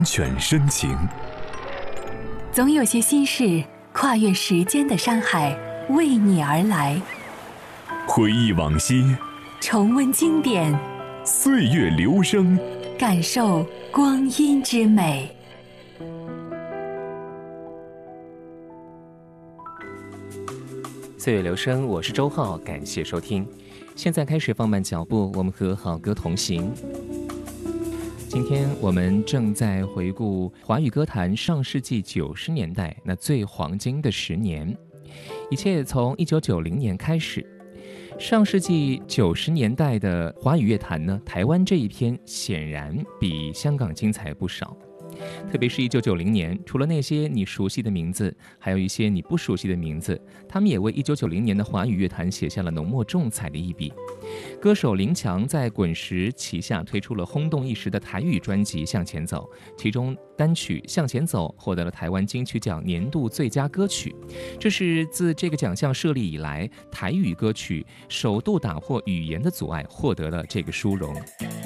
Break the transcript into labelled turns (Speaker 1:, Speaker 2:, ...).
Speaker 1: 全深情。
Speaker 2: 总有些心事跨越时间的山海，为你而来。
Speaker 1: 回忆往昔，
Speaker 2: 重温经典，
Speaker 1: 岁月流声，
Speaker 2: 感受光阴之美。
Speaker 3: 岁月流声，我是周浩，感谢收听。现在开始放慢脚步，我们和好歌同行。今天我们正在回顾华语歌坛上世纪90年代那最黄金的10年，一切从1990年开始。上世纪90年代的华语乐坛呢，台湾这一篇显然比香港精彩不少。特别是1990年，除了那些你熟悉的名字，还有一些你不熟悉的名字，他们也为1990年的华语乐坛写下了浓墨重彩的一笔。歌手林强在滚石旗下推出了轰动一时的台语专辑《向前走》，其中单曲《向前走》获得了台湾金曲奖年度最佳歌曲，这是自这个奖项设立以来，台语歌曲首度打破语言的阻碍，获得了这个殊荣。